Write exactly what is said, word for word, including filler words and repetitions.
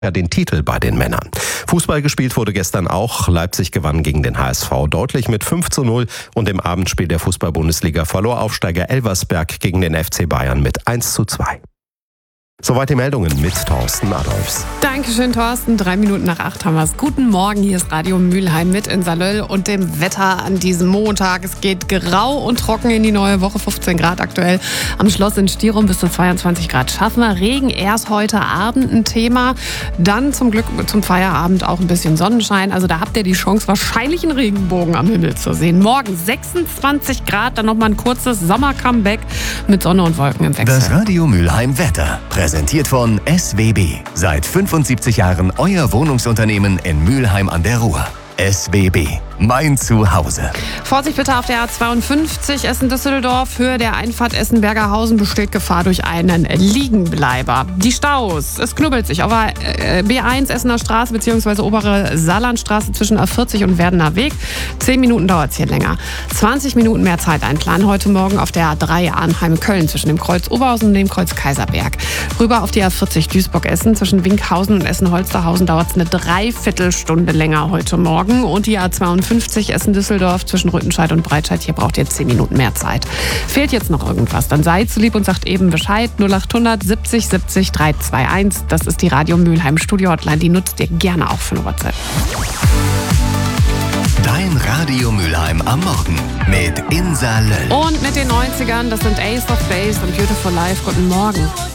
den Titel bei den Männern. Fußball gespielt wurde gestern auch. Leipzig gewann gegen den H S V deutlich mit fünf zu null und im Abendspiel der Fußball-Bundesliga verlor Aufsteiger Elversberg gegen den F C Bayern mit eins zu zwei. Soweit die Meldungen mit Thorsten Adolfs. Dankeschön, Thorsten. Drei Minuten nach acht haben wir es. Guten Morgen, hier ist Radio Mülheim mit in Salöll und dem Wetter an diesem Montag. Es geht grau und trocken in die neue Woche, fünfzehn Grad aktuell. Am Schloss in Stirum bis zu zweiundzwanzig Grad schaffen wir. Regen erst heute Abend ein Thema, dann zum Glück zum Feierabend auch ein bisschen Sonnenschein. Also da habt ihr die Chance, wahrscheinlich einen Regenbogen am Himmel zu sehen. Morgen sechsundzwanzig Grad, dann nochmal ein kurzes Sommer-Comeback mit Sonne und Wolken im Wechsel. Das Radio Mülheim Wetter. Präsentiert von S W B. Seit fünfundsiebzig Jahren euer Wohnungsunternehmen in Mülheim an der Ruhr. S W B. Mein Zuhause. Vorsicht bitte auf der A zweiundfünfzig Essen-Düsseldorf. Höhe der Einfahrt Essen-Bergerhausen besteht Gefahr durch einen Liegenbleiber. Die Staus. Es knubbelt sich auf der B eins Essener Straße bzw. obere Saarlandstraße zwischen A vierzig und Werdener Weg. Zehn Minuten dauert es hier länger. zwanzig Minuten mehr Zeit einplanen heute Morgen auf der A drei Arnheim-Köln zwischen dem Kreuz Oberhausen und dem Kreuz Kaiserberg. Rüber auf die A vierzig Duisburg-Essen zwischen Winkhausen und Essen-Holsterhausen dauert es eine Dreiviertelstunde länger heute Morgen. Und die A zweiundfünfzig Essen-Düsseldorf zwischen Rüttenscheid und Breitscheid, hier braucht ihr zehn Minuten mehr Zeit. Fehlt jetzt noch irgendwas, dann seid so lieb und sagt eben Bescheid. null achthundert siebzig siebzig dreihunderteinundzwanzig. Das ist die Radio Mülheim Studio-Hotline, die nutzt ihr gerne auch für eine WhatsApp. Dein Radio Mülheim am Morgen mit Insa Löll. Und mit den neunzigern, das sind Ace of Base und Beautiful Life. Guten Morgen.